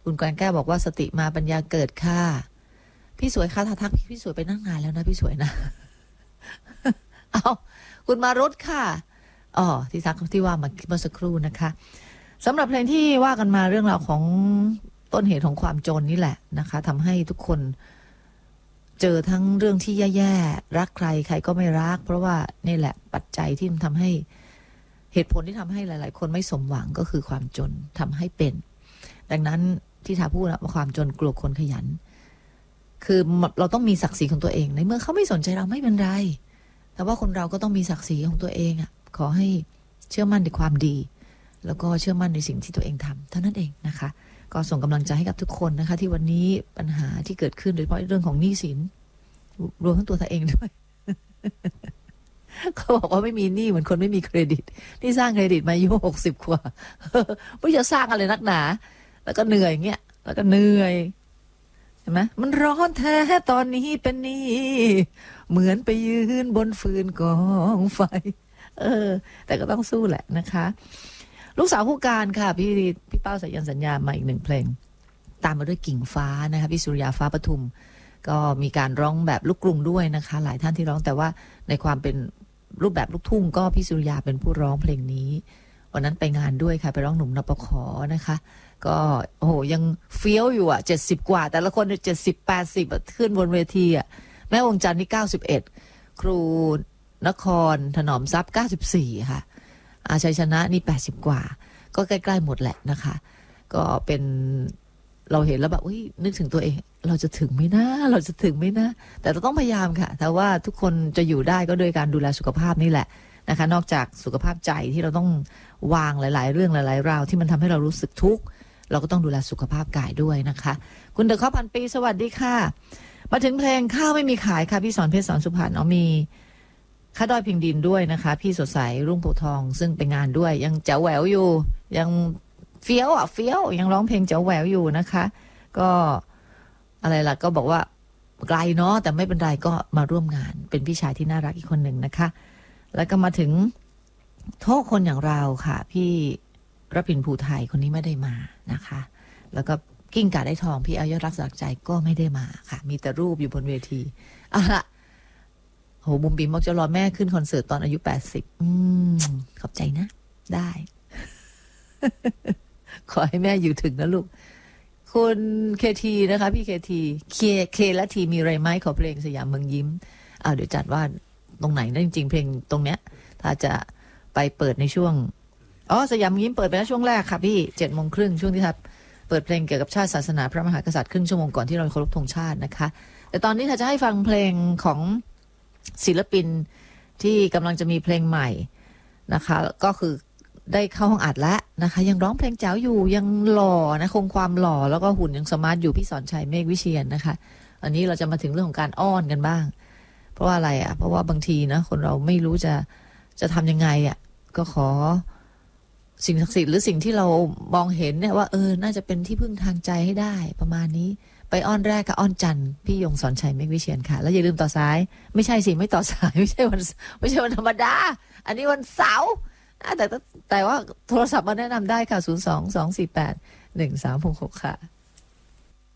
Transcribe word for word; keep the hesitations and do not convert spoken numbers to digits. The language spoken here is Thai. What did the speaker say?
คุณแกรนแก้วบอกว่าสติมาปัญญาเกิดค่ะพี่สวยค่ะทักพี่สวยไปนั่งนานแล้วนะพี่สวยนะเอาคุณมารุตค่ะอ๋อที่ทักที่ว่ามาเมื่อสักครู่นะคะสำหรับเพลงที่ว่ากันมาเรื่องราวของต้นเหตุของความจนนี่แหละนะคะทำให้ทุกคนเจอทั้งเรื่องที่แย่ๆรักใครใครก็ไม่รักเพราะว่านี่แหละปัจจัยที่ทำให้เหตุผลที่ทำให้หลายๆคนไม่สมหวังก็คือความจนทำให้เป็นดังนั้นที่ทาพูดว่าความจนกลัวคนขยันคือเราต้องมีศักดิ์ศรีของตัวเองในเมื่อเขาไม่สนใจเราไม่เป็นไรแต่ว่าคนเราก็ต้องมีศักดิ์ศรีของตัวเองอ่ะขอให้เชื่อมั่นในความดีแล้วก็เชื่อมั่นในสิ่งที่ตัวเองทำเท่านั้นเองนะคะก็ส่งกำลังใจให้กับทุกคนนะคะที่วันนี้ปัญหาที่เกิดขึ้นโดยเฉพาะเรื่องของหนี้สินรวมทั้งตัวเธอเองด้วยเขาบอกว่าไม่มีหนี้เหมือนคนไม่มีเครดิตนี่สร้างเครดิตมาอายุหกสิบกว่าไม่จะสร้างอะไรนักหนาแล้วก็เหนื่อยอย่างเงี้ยแล้วก็เหนื่อยใช่ไหมมันร้อนแท้ตอนนี้เป็นนี่เหมือนไปยืนบนฟืนกองไฟเออแต่ก็ต้องสู้แหละนะคะลูกสาวผู้การค่ะพี่พี่เป้าสายันสัญญามาอีกหนึ่งเพลงตามมาด้วยกิ่งฟ้านะคะพี่สุริยาฟ้าปทุมก็มีการร้องแบบลูกกรุงด้วยนะคะหลายท่านที่ร้องแต่ว่าในความเป็นรูปแบบลูกทุ่งก็พี่สุริยาเป็นผู้ร้องเพลงนี้วันนั้นไปงานด้วยค่ะไปร้องหนุ่มนปขนะคะก็โอ้โหยังเฟี้ยวอยู่อ่ะเจ็ดสิบกว่าแต่ละคนเจ็ดสิบแปดสิบขึ้นบนเวทีอ่ะแม่วงจันทร์นี่เก้าสิบเอ็ดครูนครถนอมทรัพย์เก้าสิบสี่ค่ะอาชัยชนะนี่แปดสิบกว่าก็ใกล้ๆหมดแหละนะคะก็เป็นเราเห็นแล้วแบบอุ้ยนึกถึงตัวเองเราจะถึงไหมนะเราจะถึงไหมนะแต่เราต้องพยายามค่ะแต่ว่าทุกคนจะอยู่ได้ก็โดยการดูแลสุขภาพนี่แหละนะคะนอกจากสุขภาพใจที่เราต้องวางหลายๆเรื่องหลายๆราวที่มันทำให้เรารู้สึกทุกข์เราก็ต้องดูแลสุขภาพกายด้วยนะคะคุณเดอะข้าวพันปีสวัสดีค่ะมาถึงเพลงข้าวไม่มีขายค่ะพี่สอนเพชรสอนสุพรรณเอามีข้าดอยพิงดินด้วยนะคะพี่สดใสรุ่งโพธิ์ทองซึ่งไปงานด้วยยังแจ๋วแหววอยู่ยังเฟี้ยวอ่ะเฟี้ยวยังร้องเพลงแจ๋วแหววอยู่นะคะก็อะไรล่ะก็บอกว่าไกลเนาะแต่ไม่เป็นไรก็มาร่วมงานเป็นพี่ชายที่น่ารักอีกคนหนึ่งนะคะแล้วก็มาถึงโทษคนอย่างเราค่ะพี่รพินภูไทยคนนี้ไม่ได้มานะคะแล้วก็กิ้งก่าได้ทองพี่อายอดรักษาใจก็ไม่ได้มาค่ะมีแต่รูปอยู่บนเวทีเอาละโหบุมบิมบอกจะรอแม่ขึ้นคอนเสิร์ตตอนอายุแปดสิบอืมขอบใจนะได้ ขอให้แม่อยู่ถึงนะลูกคุณเคทีนะคะพี่เคทีเคเคและทีมีไรไหมขอเพลงสยามเมืองยิ้มอ่าเดี๋ยวจัดว่าตรงไหนนะจริงๆเพลงตรงเนี้ยถ้าจะไปเปิดในช่วงอ๋อสยามยิ้มเปิดไปแล้วช่วงแรกค่ะพี่เจ็ดโมงครึ่งช่วงที่ทับเปิดเพลงเกี่ยวกับชาติศาสนาพระมหากษัตริย์ครึ่งชั่วโมงก่อนที่เราเคารพธงชาตินะคะแต่ตอนนี้ถ้าจะให้ฟังเพลงของศิลปินที่กำลังจะมีเพลงใหม่นะคะก็คือได้เข้าห้องอัดแล้วนะคะยังร้องเพลงแจ๋วอยู่ยังหล่อนะคงความหล่อแล้วก็หุ่นยังสมาร์ทอยู่พี่สอนชัยเมฆวิเชียร นะคะอันนี้เราจะมาถึงเรื่องของการอ้อนกันบ้างเพราะว่าอะไรอ่ะเพราะว่าบางทีนะคนเราไม่รู้จะจะทำยังไงอ่ะก็ขอสิ่งศักดิ์สิทธิ์หรือสิ่งที่เรามองเห็นเนี่ยว่าเออน่าจะเป็นที่พึ่งทางใจให้ได้ประมาณนี้ไปอ้อนแรกกับอ้อนจันพี่ยงสอนชัยเมฆวิเชียรค่ะแล้วอย่าลืมต่อสายไม่ใช่สิไม่ต่อสายไม่ใช่วันไม่ใช่วันธรรมดาอันนี้วันเสาร์แต่แต่ว่าโทรศัพท์มาแนะนำได้ค่ะศูนย์ สอง สอง สี่ แปด หนึ่ง สาม หก หกค่ะ